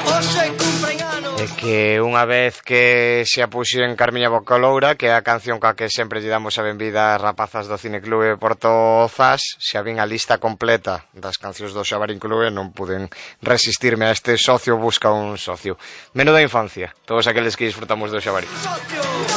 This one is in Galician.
E que unha vez que se apuxo en Carmiña Bocaloura, que é a canción coa que sempre lle damos a benvida ás rapazas do Cineclube Porto Zas, xa vin a lista completa das cancións do Xabarín Clube, non puden resistirme a este socio busca un socio. Menuda infancia, todos aqueles que disfrutamos do Xabarín.